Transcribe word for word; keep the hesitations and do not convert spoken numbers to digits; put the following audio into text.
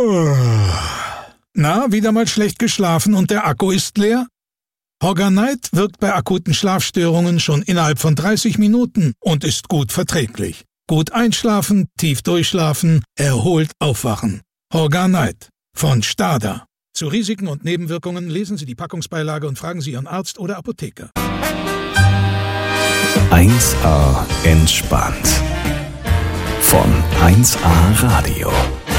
Na, wieder mal schlecht geschlafen und der Akku ist leer? Hogger-Night wirkt bei akuten Schlafstörungen schon innerhalb von dreißig Minuten und ist gut verträglich. Gut einschlafen, tief durchschlafen, erholt aufwachen. Hogger-Night von Stada. Zu Risiken und Nebenwirkungen lesen Sie die Packungsbeilage und fragen Sie Ihren Arzt oder Apotheker. eins A entspannt. Von eins A Radio.